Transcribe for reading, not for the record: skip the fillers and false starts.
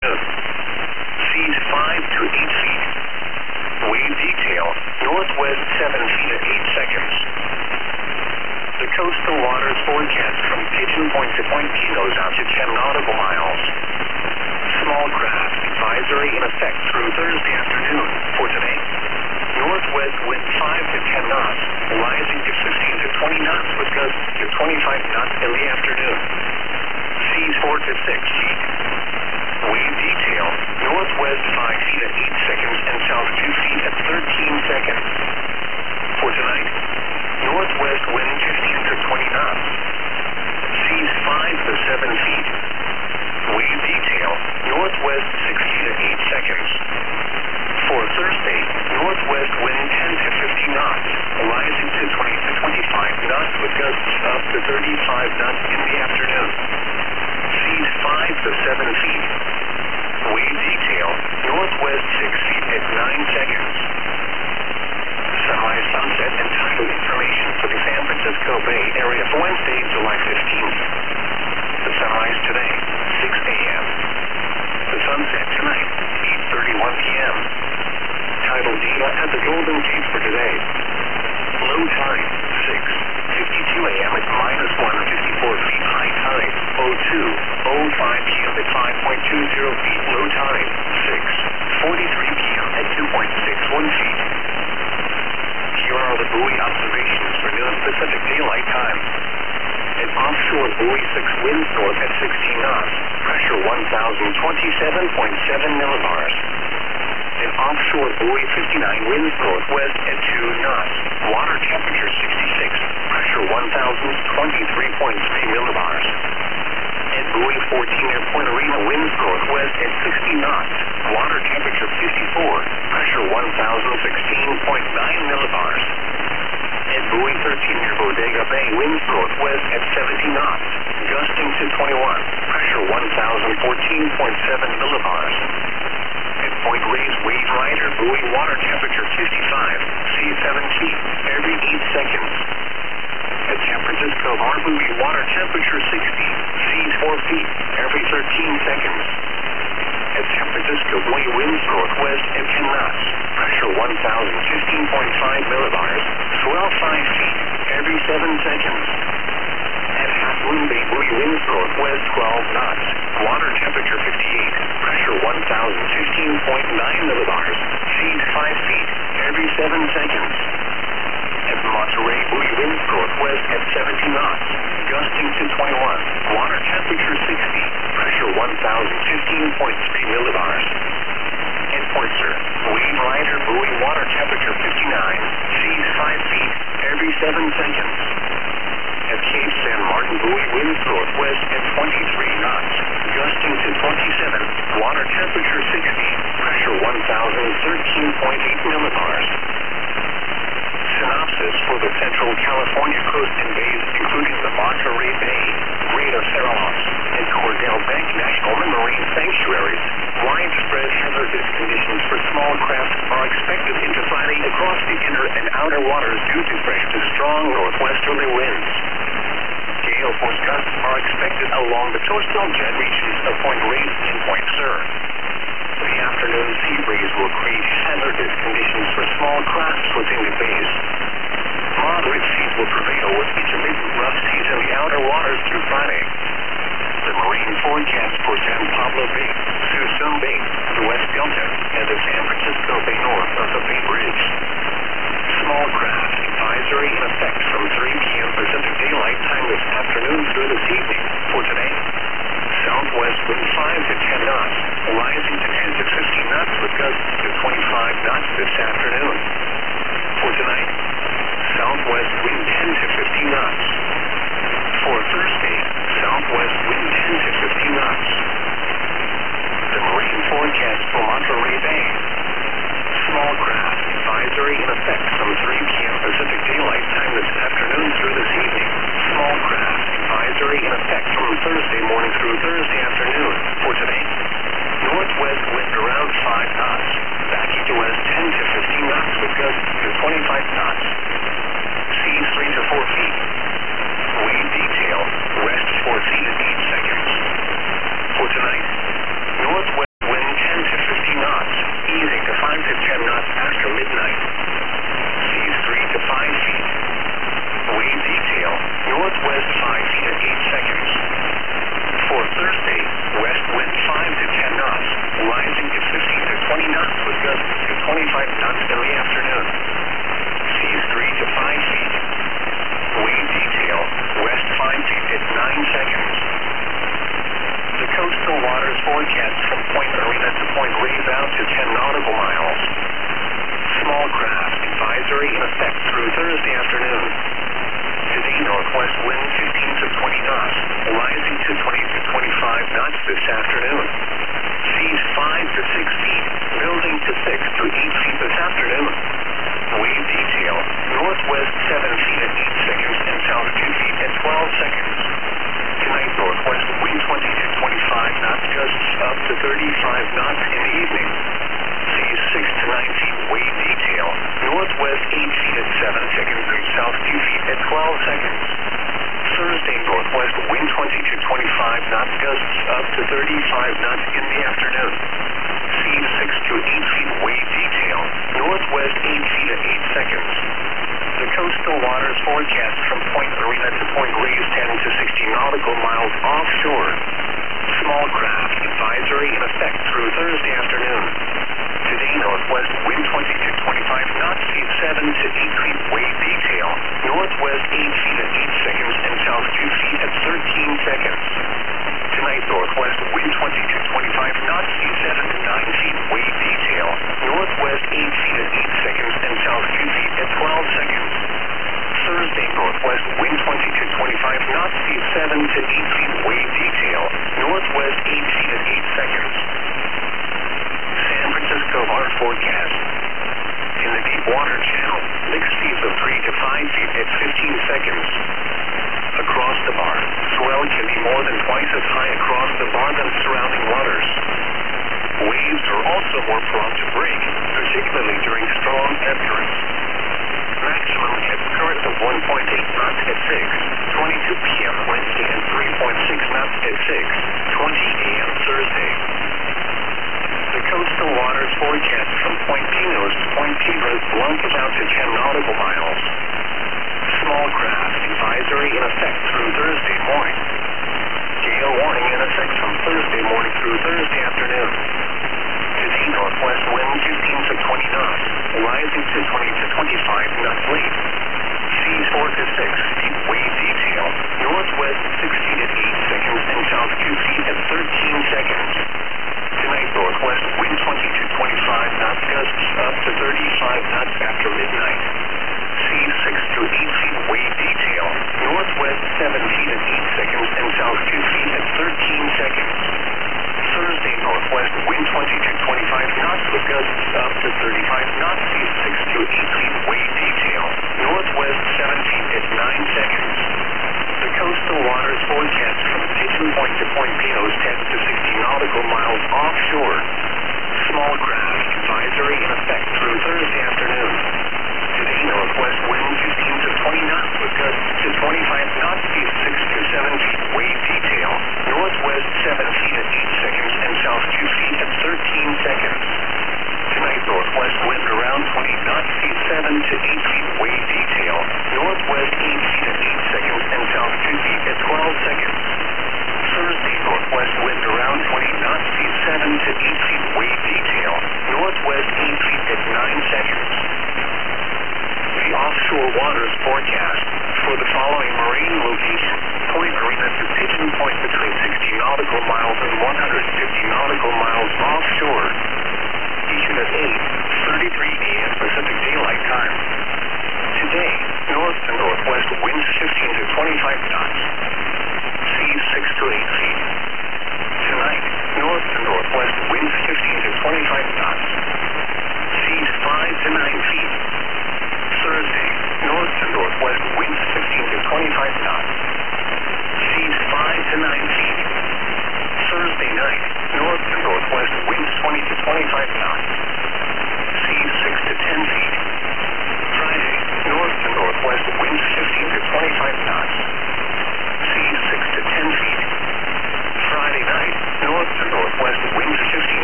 afternoon. Seas 5 to 8 feet. Wave detail, northwest 7 feet at 8 seconds. The coastal waters forecast from Pigeon Point to Point P goes out to 10 nautical miles. Small craft advisory in effect through Thursday afternoon. For today, northwest wind 5 to 10 knots, rising to 15 to 20 knots with gusts to 25 knots in the afternoon. Seas 4 to 6 feet. Wave detail, northwest 5 feet at 8 seconds and south 2 feet at 13 seconds. For tonight, northwest wind 15 to 20 knots. Seas 5 to 7 feet. Wave detail, northwest 6 feet at 8 seconds. For Thursday, northwest wind 10 to 15 knots, rising to 20 to 25 knots with gusts up to 35 knots in the afternoon. Seas 5 to 7 feet. Wave detail, northwest 6 feet at 9 seconds. Sunrise, sunset, and tidal information for the San Francisco Bay Area for Wednesday, July 15th. The sunrise today, 6 a.m. The sunset tonight, 8:31 p.m. Tidal data at the Golden Gate for today. Low tide, 6:52 a.m. at -154 feet. High tide, 02:05 p.m. at 5.20 feet. Low tide, 6:43 p.m. at 2.61 feet. Here are the buoy observations for noon Pacific Daylight Time. An offshore buoy 6 winds north at 16 knots. Pressure 1,027.7 millibars. An offshore buoy 59 winds northwest at 2 knots. Water temperature 66. Pressure 1,023.3 millibars. At buoy 14 near Point Arena winds northwest at 60 knots. Water temperature 54. Pressure 1,016.9 millibars. At buoy 13 near Bodega Bay winds northwest at 70 knots. Gusting to 21. Pressure 1,014.7 millibars. At Point Reyes Wave Rider buoy water temperature 55, sea 7 feet, every 8 seconds. At San Francisco Bar buoy water temperature 60, seas 4 feet, every 13 seconds. At San Francisco buoy winds northwest at 10 knots, pressure 1,015.5 millibars, swell 5 feet, every 7 seconds. At Half Moon Bay buoy winds northwest 12 knots, water temperature 58, pressure 1,015.9 millibars, seas 5 feet, every 7 seconds. At Monterey buoy winds northwest at 70 knots, gusting to 21, water temperature 60, pressure 1,015.3 millibars. At Poinsett, Wave Rider buoy water temperature 59, seas 5 feet, every 7 seconds. At Cape San Martin buoy winds northwest at 23 knots, gusting to 27, water temperature 60, pressure 1,013.8 millibars. Synopsis for the Central California coast and bays, including the Monterey Bay, Great Cerros, and Cordell Bank National Marine Sanctuaries. Widespread hazardous conditions for small craft are expected into Friday across the inner and outer waters due to fresh to strong northwesterly winds. Gale force gusts are expected along the coastal jet regions of Point Reyes and Point Sur. The afternoon sea breeze will create hazardous conditions for small crafts within the bays. Moderate seas will prevail with intermittent rough seas in the outer waters through Friday. The marine forecast for San Pablo Bay, Suisun Bay, the West Delta, and the San Francisco Bay north of the Bay Bridge. Small craft advisory in effect from 3 p.m. Pacific Daylight Time this afternoon through this evening. For today, southwest wind 5 to 10 knots, rising to 10 to 15 knots with gusts to 25 knots this afternoon. For tonight, southwest wind 10 to 15 knots. For Thursday, southwest wind 10 to 15 knots. The marine forecast for Monterey Bay. Small craft advisory in effect from 3 p.m. Pacific Daylight Time this afternoon through this evening. Small craft advisory in effect from Thursday morning through Thursday afternoon. For today, northwest wind around 5 knots, backing to west 10 to 15 knots with gusts to 25 knots. Seas 3 to 4 feet. Wave detail, west 4 feet at 8 seconds. For tonight, northwest knots in the evening. Seas 6 to 9 feet wave detail. Northwest 8 feet at 7 seconds and south 2 feet at 12 seconds. Thursday, northwest wind 20 to 25 knots, gusts up to 35 knots in the afternoon. Seas 6 to 8 feet wave detail. Northwest 8 feet at 8 seconds. The coastal waters forecast from Point Marina to Point Reyes 10 to 60 nautical miles offshore. Small craft advisory in effect through Thursday afternoon. Today, northwest wind 20 to 25 knots, seas 7 to 8 feet wave detail. Northwest 8 feet at 8 seconds and south 2 feet at 13 seconds. Tonight, northwest wind 20 to 25 knots, seas 7 to 9 feet wave detail. Northwest 8 feet at 8 seconds and south 2 feet at 12 seconds. Thursday, northwest wind 20 to 25 knots, seas 7 to 8 feet wave detail. Northwest 8 feet at 8 seconds. San Francisco water forecast. In the deep water channel, mixed seas of 3 to 5 feet at 15 seconds. Across the bar, swell can be more than twice as high across the bar than surrounding waters. Waves are also more prone to break, particularly during strong ebb currents. Maximum ebb current of 1.8 knots at 6:22 p.m. Wednesday and 3.6 knots at 6:20 a.m. Thursday. The coastal waters forecast from Point Pinos to Point Piedras blunt out to 10 nautical miles. Small craft advisory in effect through Thursday morning. Gale warning in effect from Thursday morning through Thursday afternoon. Today, northwest wind 15 to 20 knots, rising to 20 to 25 knots late. Seas 4 to 6 feet wave detail. Northwest 6 feet at 8 seconds and south 2 feet at 13 seconds. Tonight, northwest wind 20 to 25 knots, gusts up to 35 knots after midnight. Seas 6 to 8 feet wave detail. Northwest 7 feet at 8 seconds and south 2 feet at 13 seconds. Thursday, northwest wind 20 to 25 knots with gusts up to 35 knots. Seas 6 to 8 feet wave detail. Northwest 7 feet at 9 seconds. The coastal waters forecast from Pigeon Point to Point Pinos 10 to 60 nautical miles offshore. Small craft advisory in effect through Thursday afternoon. Today, northwest wind 15 to 20 knots with gusts to 25 knots, seas 6 to 7 feet wave detail. Northwest 7 feet at 8 seconds and south 2 feet at 13 seconds. Tonight, northwest wind around 20 knots, seas 7 to 8 feet wave detail. Northwest 8 feet at 8 seconds and south 2 feet at 12 seconds. Thursday, northwest wind around 20 knots, seas 7 to 8 feet wave detail. Northwest 8 feet at 9 seconds. The offshore waters forecast for the following marine locations: Point Marina to Pigeon Point between 60 nautical miles and 150 nautical miles offshore. Eastern at 8:33 a.m. Pacific Daylight Time. Today, north to northwest winds 15 to 25 knots. Seas 6 to 8 feet